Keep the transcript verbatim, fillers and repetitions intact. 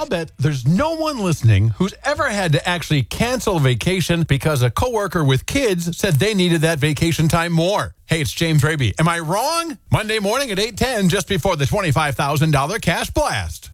I'll bet there's no one listening who's ever had to actually cancel a vacation because a coworker with kids said they needed that vacation time more. Hey, it's James Raby. Am I wrong? Monday morning at eight ten, just before the twenty-five thousand dollars cash blast.